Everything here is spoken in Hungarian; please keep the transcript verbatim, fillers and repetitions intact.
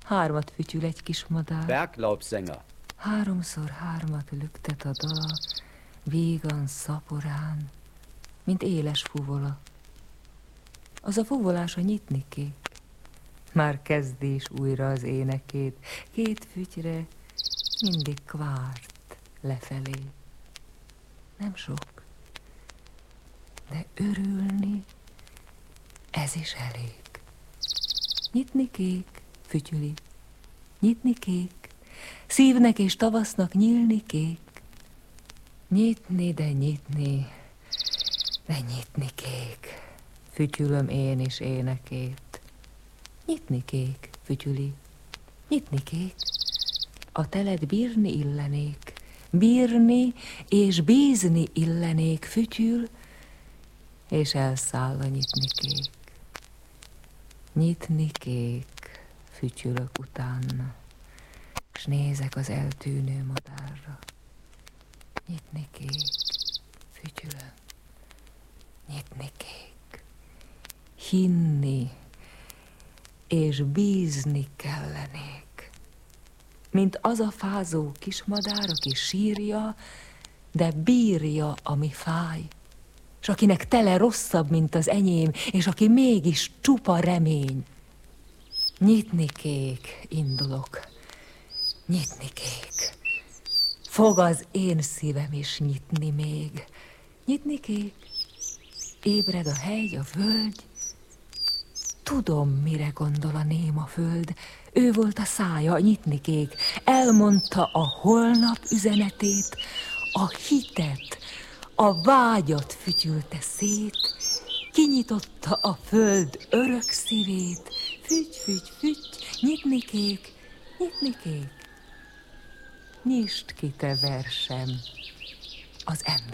Hármat fütyül egy kis madár. Berglaubsänger. Háromszor hármat lüktet a dala, vígan, szaporán, mint éles fuvola. Az a fuvolása nyitni kék. Már kezdi is újra az énekét, két fütyre mindig kvárt lefelé. Nem sok, de örülni ez is elég. Nyitni kék, fütyüli, nyitni kék, szívnek és tavasznak nyílni kék. Nyitni, de nyitni, de nyitni kék, fütyülöm én is énekét. Nyitni kék, fütyüli, nyitni kék, a telet bírni illenék, bírni és bízni illenék, fütyül, és elszáll a nyitni kék. Nyitni kék, fütyülök utána, s nézek az eltűnő madárra. Nyitni kék, fütyülöm, nyitni kék. Hinni és bízni kellenék, mint az a fázó kismadár, aki sírja, de bírja, ami fáj, s akinek tele rosszabb, mint az enyém, és aki mégis csupa remény. Nyitni kék, indulok, nyitni kék. Fog az én szívem is nyitni még. Nyitni kék, ébred a hegy, a völgy. Tudom, mire gondol a néma föld. Ő volt a szája, nyitni kék. Elmondta a holnap üzenetét, a hitet, a vágyat fütyülte szét, kinyitotta a föld örök szívét. Füty, füty, füty, nyitni kék, nyitni kék. Nyisd ki te versem az ember.